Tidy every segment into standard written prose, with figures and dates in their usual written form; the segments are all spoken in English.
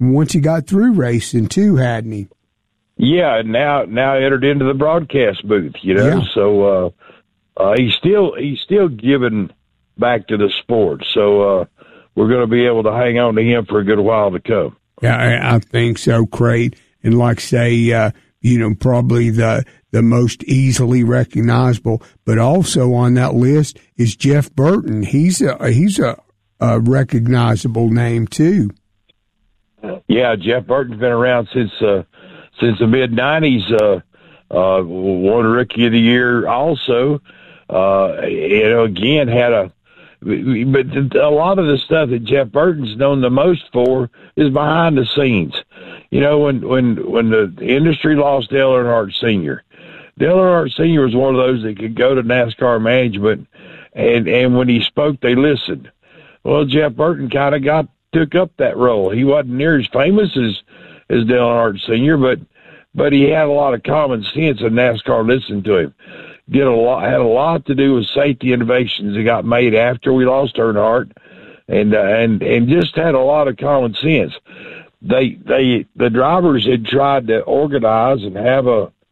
once he got through racing too, hadn't he? Yeah, now entered into the broadcast booth, Yeah. So he's still giving back to the sport. So we're going to be able to hang on to him for a good while to come. Yeah, I think so, Crate. And like say, probably the most easily recognizable, but also on that list is Jeff Burton. He's a recognizable name too. Yeah, Jeff Burton's been around since the mid-'90s. Won Rookie of the Year also. Again but a lot of the stuff that Jeff Burton's known the most for is behind the scenes. When the industry lost Dale Earnhardt Sr., Dale Earnhardt Sr. was one of those that could go to NASCAR management, and when he spoke, they listened. Well, Jeff Burton kind of took up that role. He wasn't near as famous as Dale Earnhardt Sr., but he had a lot of common sense, and NASCAR listened to him. Had a lot to do with safety innovations that got made after we lost Earnhardt, and just had a lot of common sense. The drivers had tried to organize and have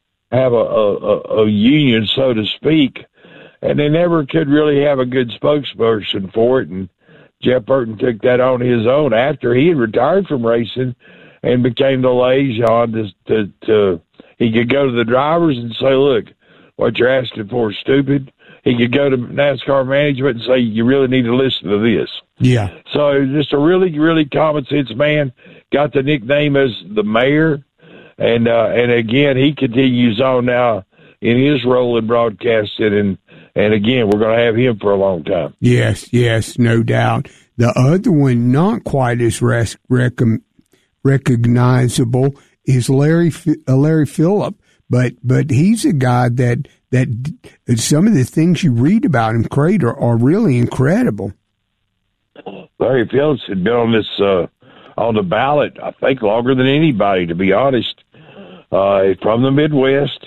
a union, so to speak, and they never could really have a good spokesperson for it. And Jeff Burton took that on his own after he had retired from racing and became the liaison to he could go to the drivers and say, look, what you're asking for is stupid. He could go to NASCAR management and say, you really need to listen to this. Yeah. So just a really, really common sense man. Got the nickname as the mayor. And again, he continues on now in his role in broadcasting. And again, we're going to have him for a long time. Yes, no doubt. The other one, not quite as recognizable, is Larry Phillip. But he's a guy that some of the things you read about him, Crate, are really incredible. Larry Phillips had been on this on the ballot, I think, longer than anybody, to be honest. From the Midwest,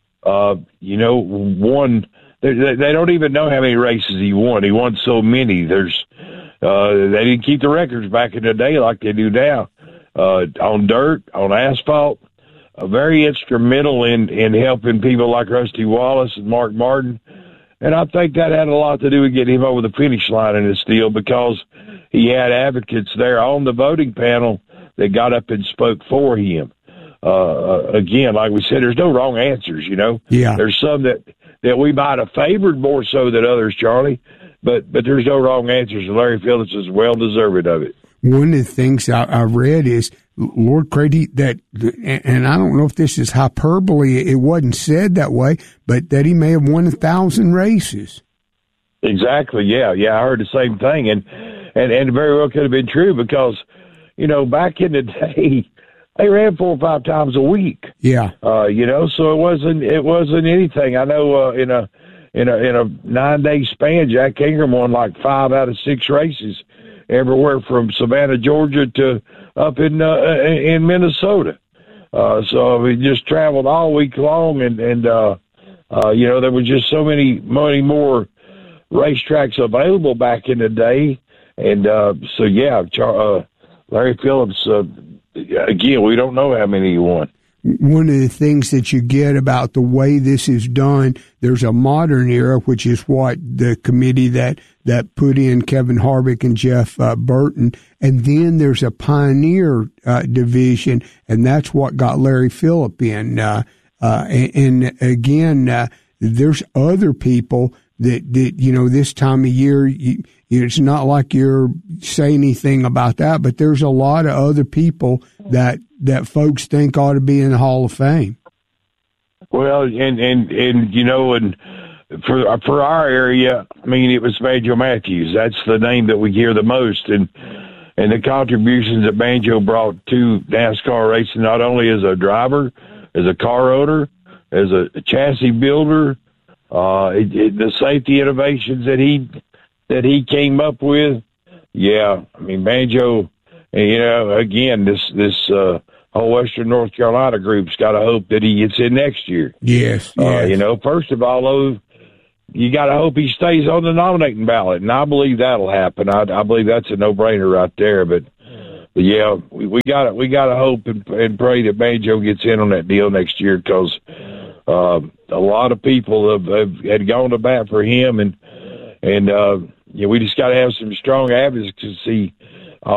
won. They don't even know how many races he won. He won so many. They didn't keep the records back in the day like they do now. On dirt, on asphalt. Very instrumental in helping people like Rusty Wallace and Mark Martin. And I think that had a lot to do with getting him over the finish line in this deal, because he had advocates there on the voting panel that got up and spoke for him. Again, like we said, there's no wrong answers, Yeah. There's some that we might have favored more so than others, Charlie, but there's no wrong answers, and Larry Phillips is well deserving of it. One of the things I read is, Lord Crate, that, and I don't know if this is hyperbole, it wasn't said that way, but that he may have won 1,000 races. Exactly, yeah, I heard the same thing, and very well could have been true, because, back in the day, they ran 4 or 5 times a week. Yeah. So it wasn't anything. I know in a 9-day span, Jack Ingram won like 5 out of 6 races, everywhere from Savannah, Georgia to up in Minnesota. So we just traveled all week long, and there were just so many more racetracks available back in the day. And Larry Phillips, again, we don't know how many he won. One of the things that you get about the way this is done, there's a modern era, which is what the committee that put in Kevin Harvick and Jeff Burton, and then there's a pioneer division, and that's what got Larry Phillip in. And again, there's other people that this time of year, it's not like you're saying anything about that, but there's a lot of other people that folks think ought to be in the Hall of Fame. Well, and for our area, I mean, it was Banjo Matthews. That's the name that we hear the most, and the contributions that Banjo brought to NASCAR racing, not only as a driver, as a car owner, as a chassis builder, the safety innovations that he came up with. Yeah, I mean, Banjo, again, this whole Western North Carolina group's got to hope that he gets in next year. Yes. First of all, though, you got to hope he stays on the nominating ballot, and I believe that'll happen. I believe that's a no-brainer right there. But yeah, we got to hope and pray that Banjo gets in on that deal next year, because a lot of people had gone to bat for him, and we just got to have some strong advocacy